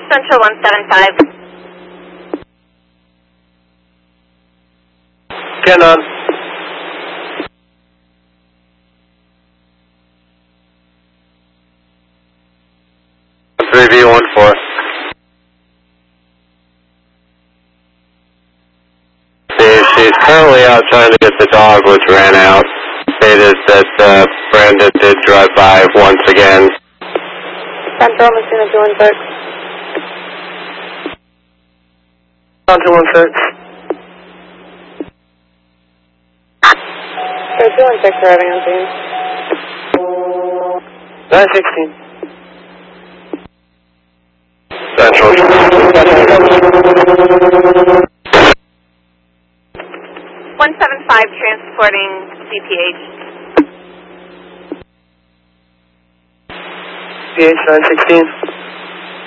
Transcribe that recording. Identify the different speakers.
Speaker 1: Central 175.
Speaker 2: Canon. V14. She's currently out trying to get the dog, which ran out. Stated that Brandon did drive by once again.
Speaker 1: Central, Messina 216.
Speaker 2: Central 16.
Speaker 1: 216 arriving on scene.
Speaker 2: 916. Central.
Speaker 1: 175 transporting CPH.
Speaker 2: CH 916.